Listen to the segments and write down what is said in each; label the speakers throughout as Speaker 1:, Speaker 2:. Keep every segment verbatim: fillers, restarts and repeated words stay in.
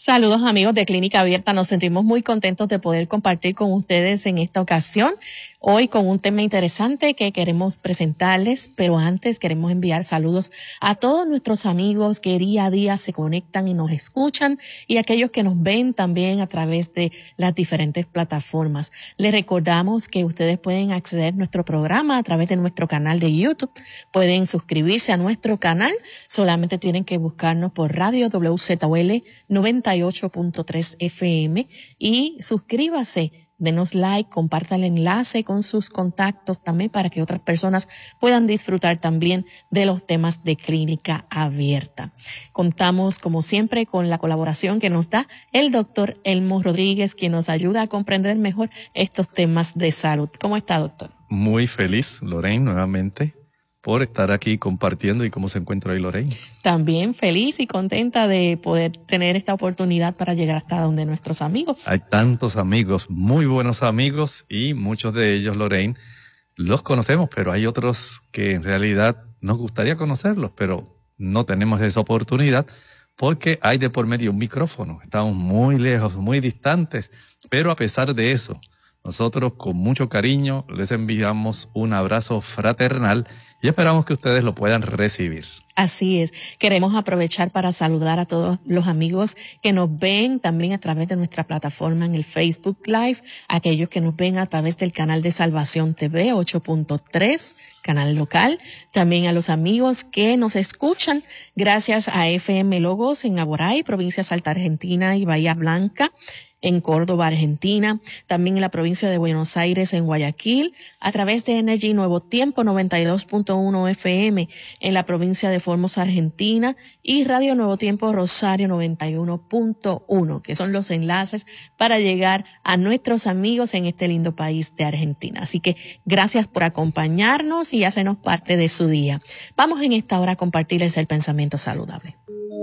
Speaker 1: Saludos amigos de Clínica Abierta, nos sentimos muy contentos de poder compartir con ustedes en esta ocasión, hoy con un tema interesante que queremos presentarles, pero antes queremos enviar saludos a todos nuestros amigos que día a día se conectan y nos escuchan y aquellos que nos ven también a través de las diferentes plataformas. Les recordamos que ustedes pueden acceder a nuestro programa a través de nuestro canal de YouTube, pueden suscribirse a nuestro canal, solamente tienen que buscarnos por Radio W Z U L noventa y ocho punto tres F M y suscríbase, denos like, comparta el enlace con sus contactos también para que otras personas puedan disfrutar también de los temas de Clínica Abierta. Contamos como siempre con la colaboración que nos da el doctor Elmo Rodríguez, quien nos ayuda a comprender mejor estos temas de salud. ¿Cómo está, doctor?
Speaker 2: Muy feliz, Lorraine, nuevamente por estar aquí compartiendo. ¿Y cómo se encuentra ahí, Lorraine?
Speaker 1: También feliz y contenta de poder tener esta oportunidad para llegar hasta donde nuestros amigos.
Speaker 2: Hay tantos amigos, muy buenos amigos, y muchos de ellos, Lorraine, los conocemos, pero hay otros que en realidad nos gustaría conocerlos, pero no tenemos esa oportunidad porque hay de por medio un micrófono. Estamos muy lejos, muy distantes, pero a pesar de eso, nosotros con mucho cariño les enviamos un abrazo fraternal y esperamos que ustedes lo puedan recibir.
Speaker 1: Así es. Queremos aprovechar para saludar a todos los amigos que nos ven también a través de nuestra plataforma en el Facebook Live, aquellos que nos ven a través del canal de Salvación T V ocho punto tres, canal local, también a los amigos que nos escuchan gracias a F M Logos en Aboray, provincia de Salta Argentina y Bahía Blanca, en Córdoba, Argentina, también en la provincia de Buenos Aires, en Guayaquil, a través de Energy Nuevo Tiempo noventa y dos punto uno F M en la provincia de Formosa, Argentina, y Radio Nuevo Tiempo Rosario noventa y uno punto uno, que son los enlaces para llegar a nuestros amigos en este lindo país de Argentina. Así que gracias por acompañarnos y hacernos parte de su día. Vamos en esta hora a compartirles el pensamiento saludable.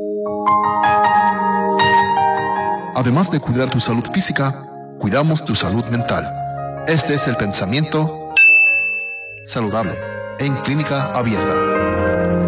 Speaker 3: Además de cuidar tu salud física, cuidamos tu salud mental. Este es el pensamiento saludable en Clínica Abierta.